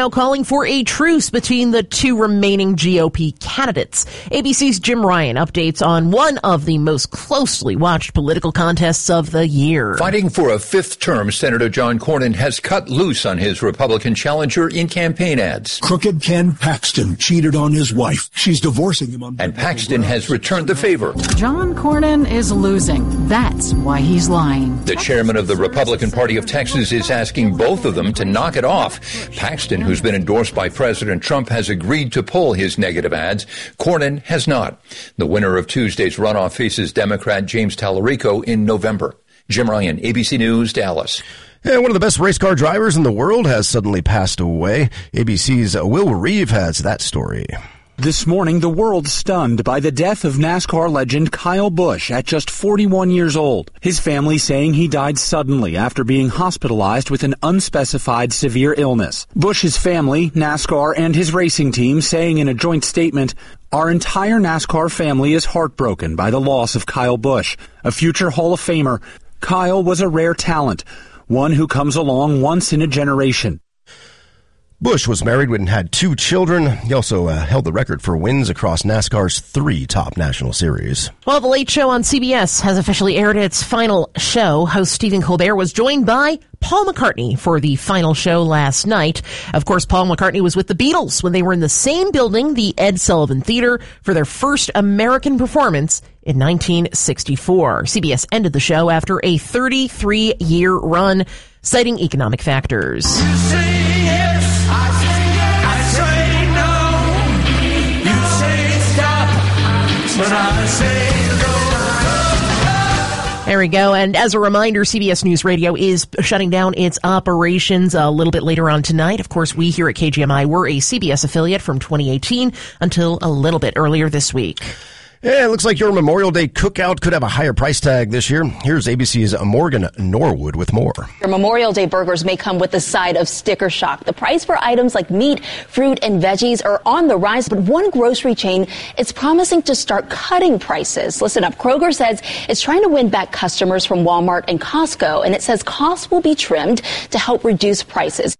now calling for a truce between the two remaining GOP candidates. ABC's Jim Ryan updates on one of the most closely watched political contests of the year. Fighting for a fifth term, Senator John Cornyn has cut loose on his Republican challenger in campaign ads. Crooked Ken Paxton cheated on his wife. She's divorcing him on... And Paxton has returned the favor. John Cornyn is losing. That's why he's lying. The chairman of the Republican Party of Texas is asking both of them to knock it off. Paxton, who's been endorsed by President Trump, has agreed to pull his negative ads. Cornyn has not. The winner of Tuesday's runoff faces Democrat James Tallarico in November. Jim Ryan, ABC News, Dallas. And one of the best race car drivers in the world has suddenly passed away. ABC's Will Reeve has that story. This morning, the world stunned by the death of NASCAR legend Kyle Busch at just 41 years old. His family saying he died suddenly after being hospitalized with an unspecified severe illness. Busch's family, NASCAR, and his racing team saying in a joint statement, "Our entire NASCAR family is heartbroken by the loss of Kyle Busch, a future Hall of Famer. Kyle was a rare talent, one who comes along once in a generation." Busch was married and had 2 children. He also held the record for wins across NASCAR's 3 top national series. Well, The Late Show on CBS has officially aired its final show. Host Stephen Colbert was joined by Paul McCartney for the final show last night. Of course, Paul McCartney was with the Beatles when they were in the same building, the Ed Sullivan Theater, for their first American performance in 1964. CBS ended the show after a 33-year run, citing economic factors. There we go. And as a reminder, CBS News Radio is shutting down its operations a little bit later on tonight. Of course, we here at KGMI were a CBS affiliate from 2018 until a little bit earlier this week. Yeah, it looks like your Memorial Day cookout could have a higher price tag this year. Here's ABC's Morgan Norwood with more. Your Memorial Day burgers may come with a side of sticker shock. The price for items like meat, fruit, and veggies are on the rise, but one grocery chain is promising to start cutting prices. Listen up. Kroger says it's trying to win back customers from Walmart and Costco, and it says costs will be trimmed to help reduce prices.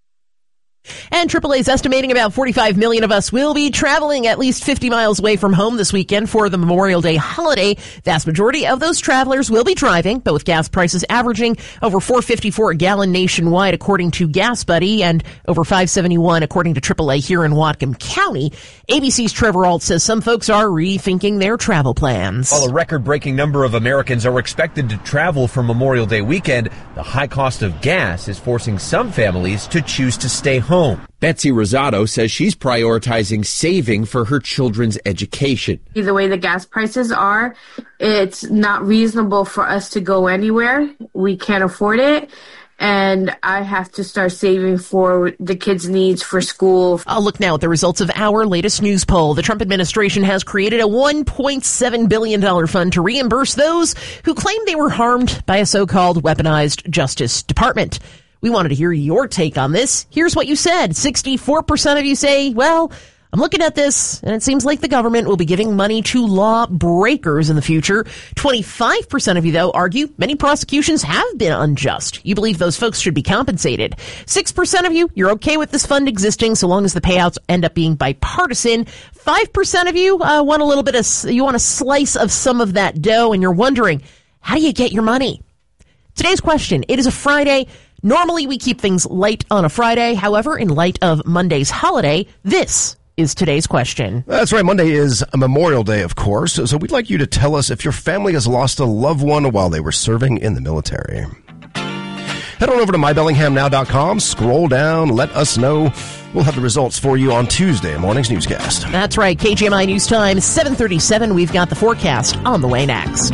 And AAA is estimating about 45 million of us will be traveling at least 50 miles away from home this weekend for the Memorial Day holiday. Vast majority of those travelers will be driving, but with gas prices averaging over $4.54 a gallon nationwide, according to Gas Buddy, and over $5.71 according to AAA here in Whatcom County. ABC's Trevor Ault says some folks are rethinking their travel plans. While a record-breaking number of Americans are expected to travel for Memorial Day weekend, the high cost of gas is forcing some families to choose to stay home. Betsy Rosado says she's prioritizing saving for her children's education. The way the gas prices are, it's not reasonable for us to go anywhere. We can't afford it. And I have to start saving for the kids' needs for school. I'll look now at the results of our latest news poll. The Trump administration has created a $1.7 billion fund to reimburse those who claim they were harmed by a so-called weaponized Justice Department. We wanted to hear your take on this. Here's what you said. 64% of you say, well, I'm looking at this, and it seems like the government will be giving money to lawbreakers in the future. 25% of you, though, argue many prosecutions have been unjust. You believe those folks should be compensated. 6% of you, you're okay with this fund existing so long as the payouts end up being bipartisan. 5% of you want a little bit of, you want a slice of some of that dough, and you're wondering, how do you get your money? Today's question, it is a Friday. Normally, we keep things light on a Friday. However, in light of Monday's holiday, this is today's question. That's right. Monday is a Memorial Day, of course. So we'd like you to tell us if your family has lost a loved one while they were serving in the military. Head on over to mybellinghamnow.com. Scroll down. Let us know. We'll have the results for you on Tuesday morning's newscast. That's right. KGMI News Time, 7:37. We've got the forecast on the way next.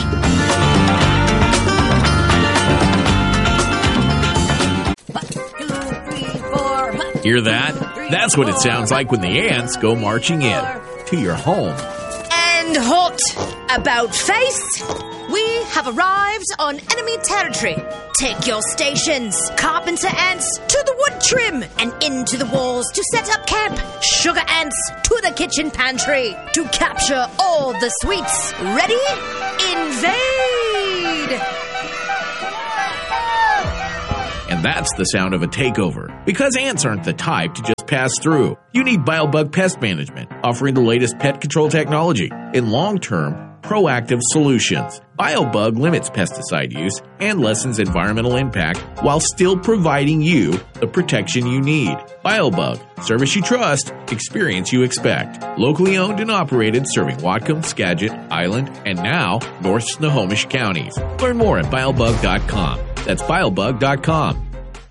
Hear that? That's what it sounds like when the ants go marching in to your home. And hot about face, we have arrived on enemy territory. Take your stations, carpenter ants to the wood trim and into the walls to set up camp. Sugar ants to the kitchen pantry to capture all the sweets. Ready? Invade! And that's the sound of a takeover. Because ants aren't the type to just pass through. You need BioBug Pest Management, offering the latest pet control technology in long-term, proactive solutions. BioBug limits pesticide use and lessens environmental impact while still providing you the protection you need. BioBug, service you trust, experience you expect. Locally owned and operated, serving Whatcom, Skagit, Island, and now North Snohomish counties. Learn more at biobug.com. That's biobug.com.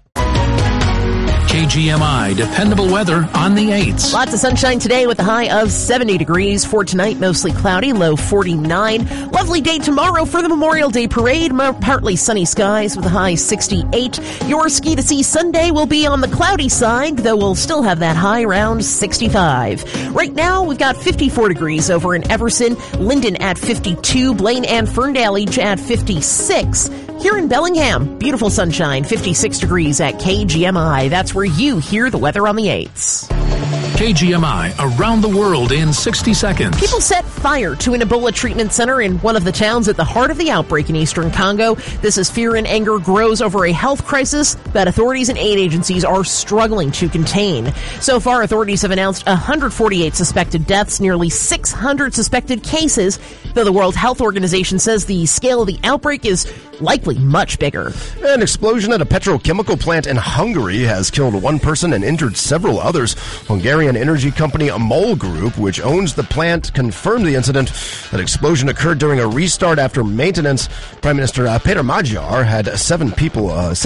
KGMI, dependable weather on the 8s. Lots of sunshine today with a high of 70 degrees. For tonight, mostly cloudy, low 49. Lovely day tomorrow for the Memorial Day Parade. Partly sunny skies with a high 68. Your ski to see Sunday will be on the cloudy side, though we'll still have that high around 65. Right now, we've got 54 degrees over in Everson, Linden at 52, Blaine and Ferndale each at 56. Here in Bellingham, beautiful sunshine, 56 degrees at KGMI. That's where you hear the weather on the 8s. KGMI, around the world in 60 seconds. People set fire to an Ebola treatment center in one of the towns at the heart of the outbreak in eastern Congo. This as fear and anger grows over a health crisis that authorities and aid agencies are struggling to contain. So far, authorities have announced 148 suspected deaths, nearly 600 suspected cases, though the World Health Organization says the scale of the outbreak is likely much bigger. An explosion at a petrochemical plant in Hungary has killed one person and injured several others. Hungarian energy company MOL Group, which owns the plant, confirmed the incident. That explosion occurred during a restart after maintenance. Prime Minister Peter Magyar had said 7 people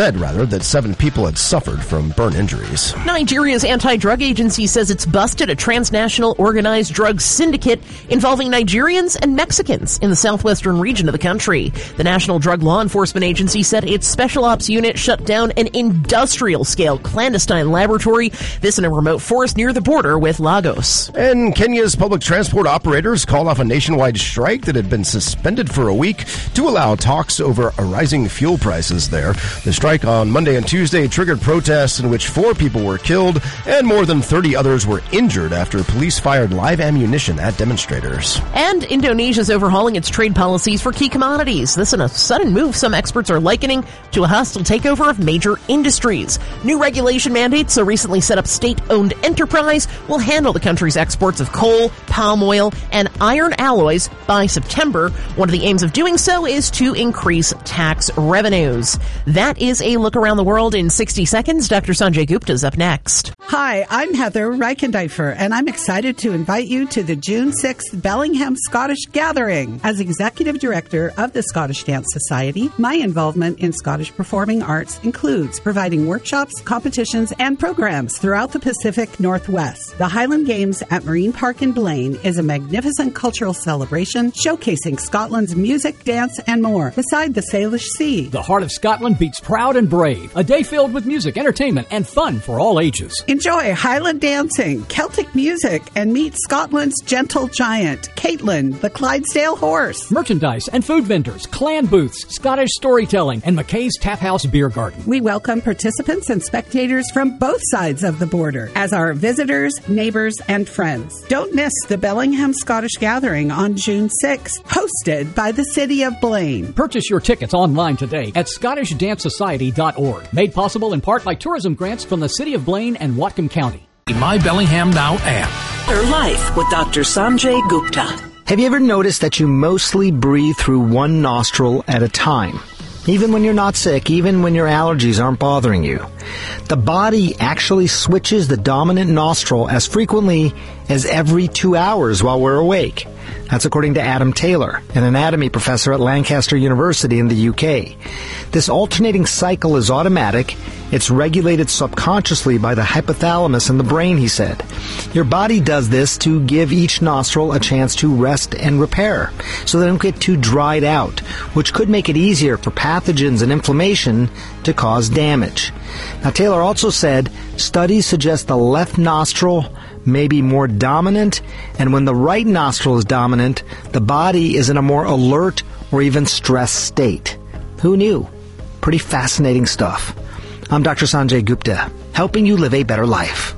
had suffered from burn injuries. Nigeria's anti-drug agency says it's busted a transnational organized drug syndicate involving Nigerians and Mexicans in the southwestern region of the country. The National Drug Law Enforcement Agency said its special ops unit shut down an industrial-scale clandestine laboratory, this in a remote forest near the border with Lagos. And Kenya's public transport operators called off a nationwide strike that had been suspended for a week to allow talks over rising fuel prices there. The strike on Monday and Tuesday triggered protests in which 4 people were killed and more than 30 others were injured after police fired live ammunition at demonstrators. And Indonesia's overhauling its trade policies for key commodities. This in a sudden move some experts are likening to a hostile takeover of major industries. New regulation mandates a recently set up state-owned enterprise will handle the country's exports of coal, palm oil, and iron alloys by September. One of the aims of doing so is to increase tax revenues. That is a look around the world in 60 seconds. Dr. Sanjay Gupta is up next. Hi, I'm Heather Reichendeifer, and I'm excited to invite you to the June 6th Bellingham Scottish Gathering. As Executive Director of the Scottish Dance Society, my involvement in Scottish performing arts includes providing workshops, competitions, and programs throughout the Pacific Northwest. The Highland Games at Marine Park in Blaine is a magnificent cultural celebration showcasing Scotland's music, dance, and more, beside the Salish Sea. The heart of Scotland beats proud and brave. A day filled with music, entertainment, and fun for all ages. Enjoy Highland dancing, Celtic music, and meet Scotland's gentle giant, Caitlin, the Clydesdale horse. Merchandise and food vendors, clan booths, Scottish storytelling, and McKay's Tap House Beer Garden. We welcome participants and spectators from both sides of the border as our visitors, neighbors, and friends. Don't miss the Bellingham Scottish Gathering on June 6th, hosted by the City of Blaine. Purchase your tickets online today at ScottishDanceSociety.org. Made possible in part by tourism grants from the City of Blaine and Whatcom County. My Bellingham Now app. Better Life with Dr. Sanjay Gupta. Have you ever noticed that you mostly breathe through one nostril at a time? Even when you're not sick, even when your allergies aren't bothering you. The body actually switches the dominant nostril as frequently as every 2 hours while we're awake. That's according to Adam Taylor, an anatomy professor at Lancaster University in the UK. This alternating cycle is automatic. It's regulated subconsciously by the hypothalamus in the brain, he said. Your body does this to give each nostril a chance to rest and repair, so they don't get too dried out, which could make it easier for pathogens and inflammation to cause damage. Now, Taylor also said studies suggest the left nostril may be more dominant, and when the right nostril is dominant, the body is in a more alert or even stressed state. Who knew? Pretty fascinating stuff. I'm Dr. Sanjay Gupta, helping you live a better life.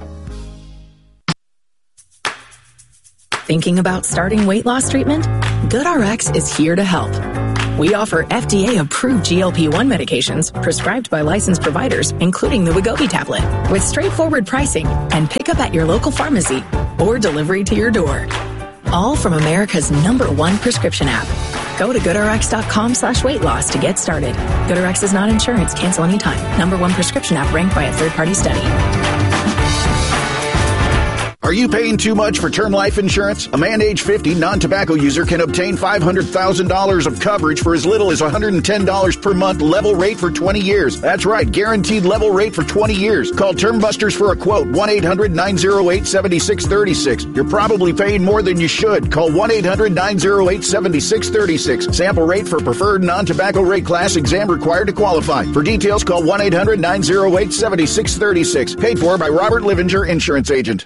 Thinking about starting weight loss treatment? GoodRx is here to help. We offer FDA-approved GLP-1 medications prescribed by licensed providers, including the Wegovy tablet, with straightforward pricing and pickup at your local pharmacy or delivery to your door. All from America's #1 prescription app. Go to GoodRx.com/weight-loss to get started. GoodRx is not insurance. Cancel anytime. #1 prescription app ranked by a third-party study. Are you paying too much for term life insurance? A man age 50 non-tobacco user can obtain $500,000 of coverage for as little as $110 per month, level rate for 20 years. That's right, guaranteed level rate for 20 years. Call Term Busters for a quote, 1-800-908-7636. You're probably paying more than you should. Call 1-800-908-7636. Sample rate for preferred non-tobacco rate class, exam required to qualify. For details, call 1-800-908-7636. Paid for by Robert Livinger, Insurance Agent.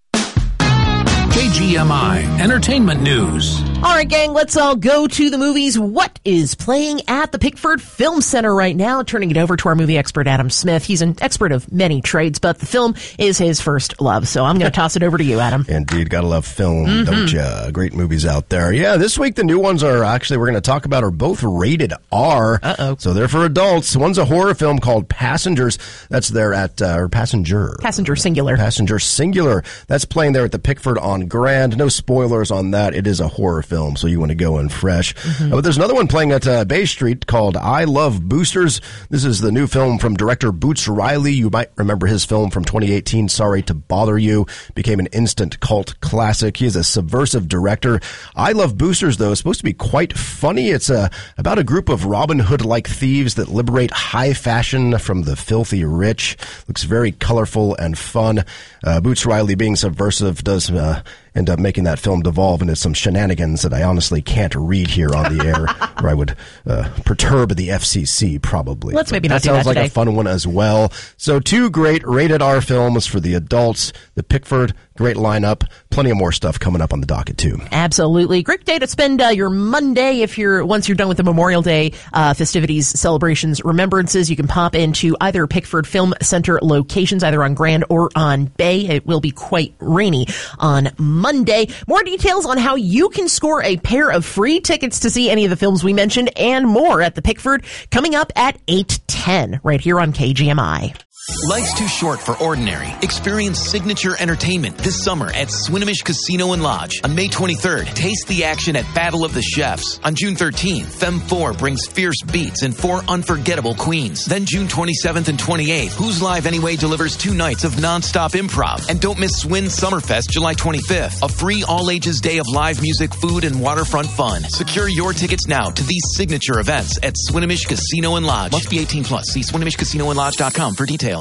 KGMI Entertainment News. All right, gang, let's all go to the movies. What is playing at the Pickford Film Center right now? Turning it over to our movie expert, Adam Smith. He's an expert of many trades, but the film is his first love. So I'm going to toss it over to you, Adam. Indeed. Gotta love film, don't ya? Great movies out there. Yeah, this week the new ones are actually, we're going to talk about, are both rated R. So they're for adults. One's a horror film called Passengers. That's there at, or Passenger. Passenger singular. Passenger singular. That's playing there at the Pickford on Grand. No spoilers on that. It is a horror film, so you want to go in fresh. But there's another one playing at Bay Street called I Love Boosters. This is the new film from director Boots Riley. You might remember his film from 2018, Sorry to Bother You. Became an instant cult classic. He is a subversive director. I Love Boosters, though, is supposed to be quite funny. It's about a group of Robin Hood-like thieves that liberate high fashion from the filthy rich. Looks very colorful and fun. Boots Riley, being subversive, does end up making that film devolve into some shenanigans that I honestly can't read here on the air, or I would perturb the FCC probably. Let's maybe not do that sounds like today. a fun one as well. So 2 great rated R films for the adults. The Pickford, great lineup. Plenty of more stuff coming up on the docket too. Absolutely. Great day to spend your Monday once you're done with the Memorial Day festivities, celebrations, remembrances. You can pop into either Pickford Film Center locations, either on Grand or on Bay. It will be quite rainy on Monday. More details on how you can score a pair of free tickets to see any of the films we mentioned and more at the Pickford coming up at 8:10 right here on KGMI. Life's too short for ordinary. Experience signature entertainment this summer at Swinomish Casino and Lodge. On May 23rd, taste the action at Battle of the Chefs. On June 13th, Femme 4 brings fierce beats and 4 unforgettable queens. Then June 27th and 28th, Who's Live Anyway delivers 2 nights of non-stop improv. And don't miss Swin Summerfest July 25th, a free all-ages day of live music, food, and waterfront fun. Secure your tickets now to these signature events at Swinomish Casino and Lodge. Must be 18 plus. See SwinomishCasinoandLodge.com for details.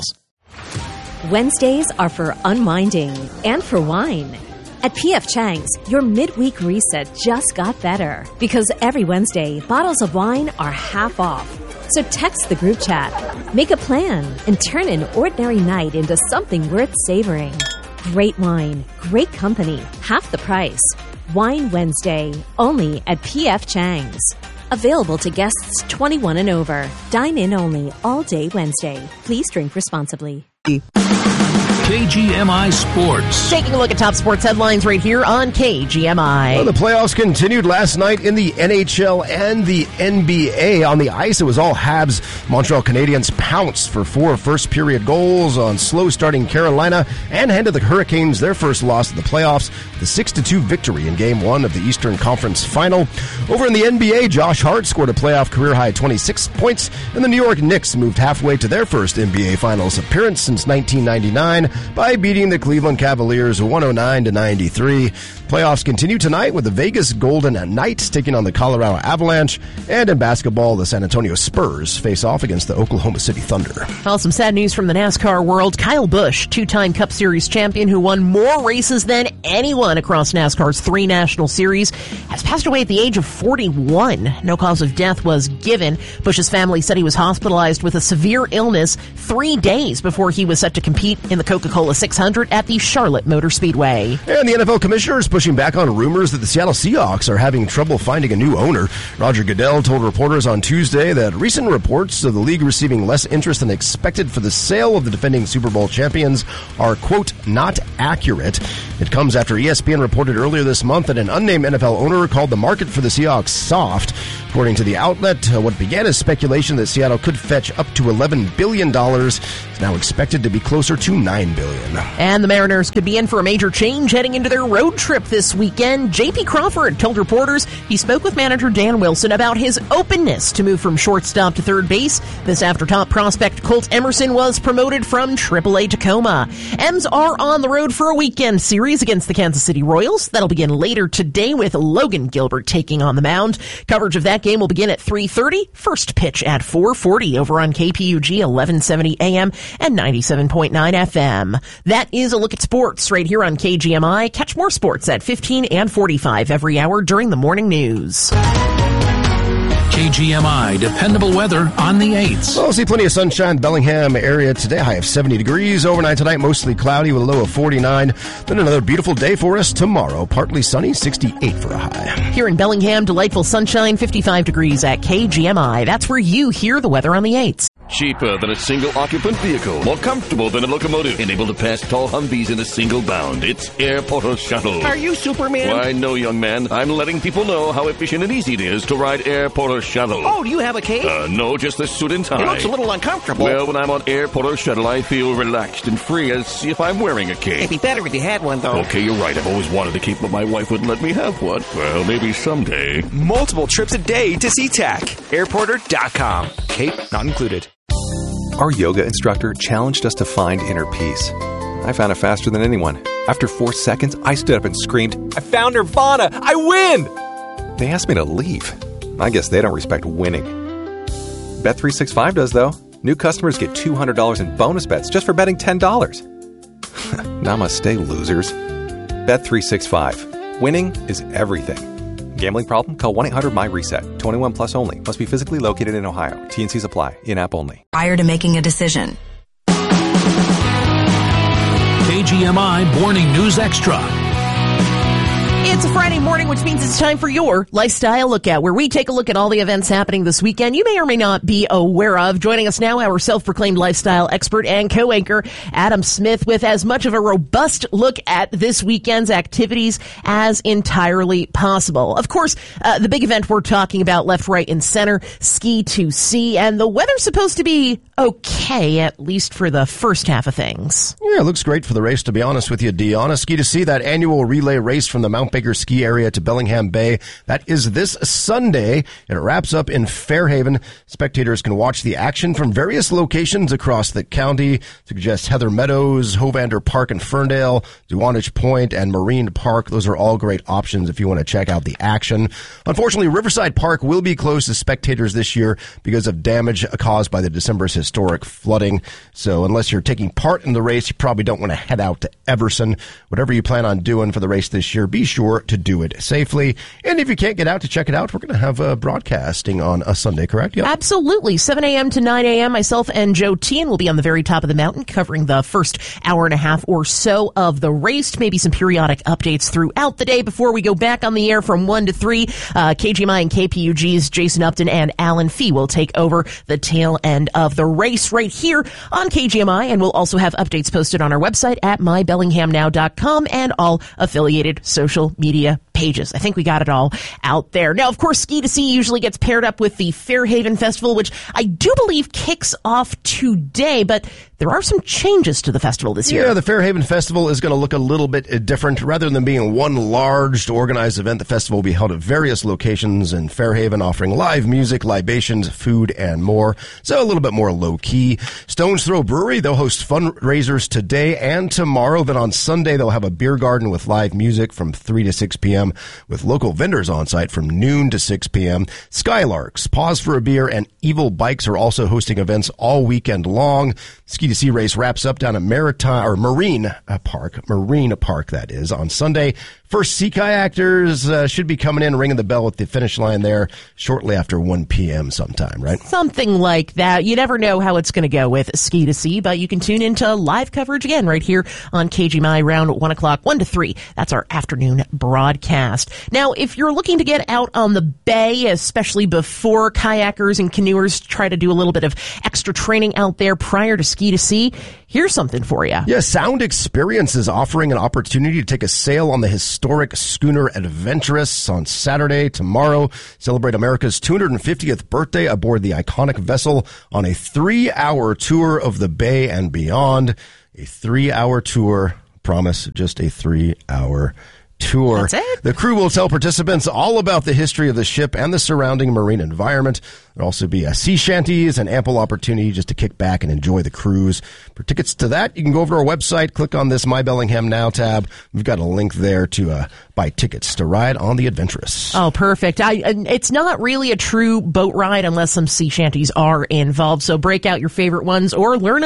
Wednesdays are for unwinding and for wine. At P.F. Chang's, your midweek reset just got better because every Wednesday, bottles of wine are half off. So text the group chat, make a plan, and turn an ordinary night into something worth savoring. Great wine, great company, half the price. Wine Wednesday, only at P.F. Chang's. Available to guests 21 and over. Dine in only all day Wednesday. Please drink responsibly. KGMI Sports. Taking a look at top sports headlines right here on KGMI. Well, the playoffs continued last night in the NHL and the NBA. On the ice, it was all Habs. Montreal Canadiens pounced for 4 first-period goals on slow-starting Carolina and handed the Hurricanes their first loss of the playoffs, the 6-2 victory in Game 1 of the Eastern Conference Final. Over in the NBA, Josh Hart scored a playoff career-high 26 points, and the New York Knicks moved halfway to their first NBA Finals appearance since 1999 by beating the Cleveland Cavaliers 109-93. Playoffs continue tonight with the Vegas Golden Knights taking on the Colorado Avalanche, and in basketball, the San Antonio Spurs face off against the Oklahoma City Thunder. Well, some sad news from the NASCAR world. Kyle Busch, 2-time Cup Series champion who won more races than anyone across NASCAR's 3 national series, has passed away at the age of 41. No cause of death was given. Busch's family said he was hospitalized with a severe illness 3 days before he was set to compete in the Coca-Cola 600 at the Charlotte Motor Speedway. And the NFL commissioner is pushing back on rumors that the Seattle Seahawks are having trouble finding a new owner. Roger Goodell told reporters on Tuesday that recent reports of the league receiving less interest than expected for the sale of the defending Super Bowl champions are, quote, not accurate. It comes after ESPN reported earlier this month that an unnamed NFL owner called the market for the Seahawks soft. According to the outlet, what began as speculation that Seattle could fetch up to $11 billion is now expected to be closer to $9 billion. And the Mariners could be in for a major change heading into their road trip this weekend. J.P. Crawford told reporters he spoke with manager Dan Wilson about his openness to move from shortstop to third base. This after top prospect Colt Emerson was promoted from AAA Tacoma. M's are on the road for a weekend series against the Kansas City Royals. That'll begin later today with Logan Gilbert taking on the mound. Coverage of that game will begin at 3:30. First pitch at 4:40 over on KPUG 1170 AM and 97.9 FM. That is a look at sports right here on KGMI. Catch more sports at 15 and 45 every hour during the morning news. KGMI, dependable weather on the 8s. We'll see plenty of sunshine in the Bellingham area today. High of 70 degrees. Overnight tonight, mostly cloudy with a low of 49. Then another beautiful day for us tomorrow. Partly sunny, 68 for a high. Here in Bellingham, delightful sunshine, 55 degrees at KGMI. That's where you hear the weather on the 8s. Cheaper than a single-occupant vehicle. More comfortable than a locomotive. And able to pass tall Humvees in a single bound. It's Air Porter Shuttle. Are you Superman? Why, no, young man. I'm letting people know how efficient and easy it is to ride Air Porter Shuttle. Oh, do you have a cape? No, just the suit and tie. It looks a little uncomfortable. Well, when I'm on Air Porter Shuttle, I feel relaxed and free as if I'm wearing a cape. It'd be better if you had one, though. Okay, you're right. I've always wanted a cape, but my wife wouldn't let me have one. Well, maybe someday. Multiple trips a day to SeaTac. Airporter.com. Cape not included. Our yoga instructor challenged us to find inner peace. I found it faster than anyone. After 4 seconds, I stood up and screamed, "I found Nirvana! I win!" They asked me to leave. I guess they don't respect winning. Bet365 does, though. New customers get $200 in bonus bets just for betting $10. Namaste, losers. Bet365. Winning is everything. Gambling problem? Call 1-800-MY-RESET. 21 plus only. Must be physically located in Ohio. T&Cs apply. In-app only. Prior to making a decision. KGMI Morning News Extra. It's a Friday morning, which means it's time for your Lifestyle Lookout, where we take a look at all the events happening this weekend you may or may not be aware of. Joining us now, our self-proclaimed lifestyle expert and co-anchor, Adam Smith, with as much of a robust look at this weekend's activities as entirely possible. Of course, the big event we're talking about, left, right, and center, Ski2C, and the weather's supposed to be okay, at least for the first half of things. Yeah, it looks great for the race, to be honest with you, Deanna. Ski2C, that annual relay race from the Mount Baker ski area to Bellingham Bay. That is this Sunday, and it wraps up in Fairhaven. Spectators can watch the action from various locations across the county. Suggest Heather Meadows, Hovander Park in Ferndale, Duwanage Point, and Marine Park. Those are all great options if you want to check out the action. Unfortunately, Riverside Park will be closed to spectators this year because of damage caused by the December's historic flooding. So unless you're taking part in the race, you probably don't want to head out to Everson. Whatever you plan on doing for the race this year, be sure to do it safely. And if you can't get out to check it out, we're going to have broadcasting on a Sunday, correct? Yep. Absolutely. 7 a.m. to 9 a.m. Myself and Joe Tien will be on the very top of the mountain covering the first hour and a half or so of the race. Maybe some periodic updates throughout the day before we go back on the air from 1 to 3. KGMI and KPUG's Jason Upton and Alan Fee will take over the tail end of the race right here on KGMI. And we'll also have updates posted on our website at mybellinghamnow.com and all affiliated social media pages. I think we got it all out there. Now, of course, Ski2C usually gets paired up with the Fairhaven Festival, which I do believe kicks off today, but there are some changes to the festival this year. Yeah, the Fairhaven Festival is going to look a little bit different. Rather than being one large organized event, the festival will be held at various locations in Fairhaven, offering live music, libations, food, and more. So a little bit more low-key. Stone's Throw Brewery, they'll host fundraisers today and tomorrow. Then on Sunday, they'll have a beer garden with live music from 3 to 6 p.m. with local vendors on site from noon to 6 p.m. Skylarks, Pause for a Beer, and Evil Bikes are also hosting events all weekend long. Ski2C race wraps up down at Marine Park, that is, on Sunday. First sea kayakers should be coming in, ringing the bell at the finish line there shortly after 1 p.m. sometime, right? Something like that. You never know how it's going to go with Ski2C, but you can tune into live coverage again right here on KGMI around 1 o'clock, 1 to 3. That's our afternoon broadcast. Now, if you're looking to get out on the bay, especially before kayakers and canoers try to do a little bit of extra training out there prior to Ski2C sea. Here's something for you. Yeah, Sound Experience is offering an opportunity to take a sail on the historic schooner Adventurous on Saturday, tomorrow. Celebrate America's 250th birthday aboard the iconic vessel on a 3-hour tour of the bay and beyond. A 3-hour tour. Promise, just a 3-hour tour. That's it. The crew will tell participants all about the history of the ship and the surrounding marine environment. There'll also be sea shanties and ample opportunity just to kick back and enjoy the cruise. For tickets to that, you can go over to our website, click on this My Bellingham Now tab. We've got a link there to buy tickets to ride on the Adventurous. Oh, perfect. It's not really a true boat ride unless some sea shanties are involved. So break out your favorite ones or learn